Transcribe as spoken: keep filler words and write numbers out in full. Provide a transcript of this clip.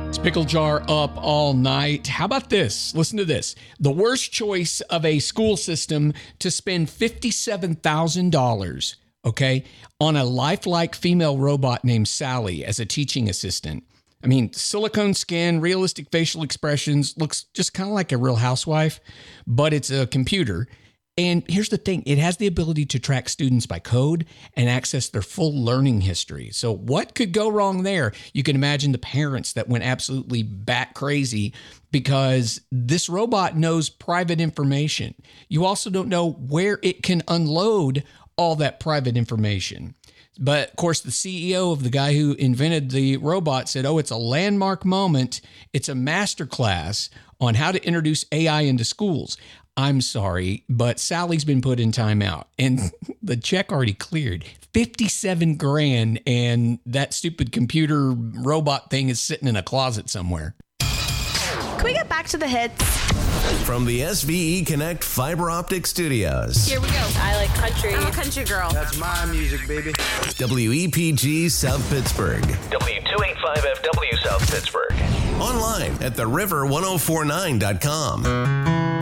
It's Pickle Jar up all night. How about this? Listen to this. The worst choice of a school system to spend fifty-seven thousand dollars, okay, on a lifelike female robot named Sally as a teaching assistant. I mean, silicone skin, realistic facial expressions, looks just kind of like a real housewife, but it's a computer. And here's the thing, it has the ability to track students by code and access their full learning history. So what could go wrong there? You can imagine the parents that went absolutely bat crazy because this robot knows private information. You also don't know where it can unload all that private information. But of course, the C E O of the guy who invented the robot said, oh, it's a landmark moment. It's a masterclass on how to introduce A I into schools. I'm sorry, but Sally's been put in timeout and the check already cleared. fifty-seven grand and that stupid computer robot thing is sitting in a closet somewhere. Can we get back to the hits? From the S V E Connect Fiber Optic Studios. Here we go. I like country. I'm a country girl. That's my music, baby. W E P G South Pittsburgh. W two eighty-five F W South Pittsburgh. Online at the river ten forty-nine dot com.